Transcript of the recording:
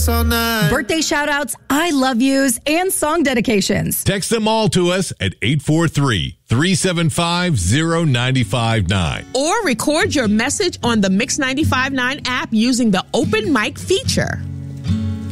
us all night. Birthday shout-outs, I love yous, and song dedications. Text them all to us at 843-375-0959. Or record your message on the Mix 95.9 app using the open mic feature.